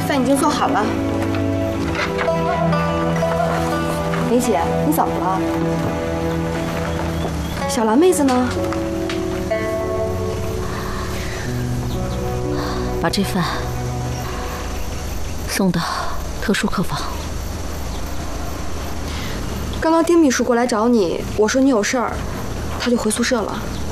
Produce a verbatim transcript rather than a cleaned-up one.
饭已经做好了。梅姐，你怎么了？小兰妹子呢？ 把这饭送到特殊客房。 刚刚丁秘书过来找你，我说你有事儿，他就回宿舍了。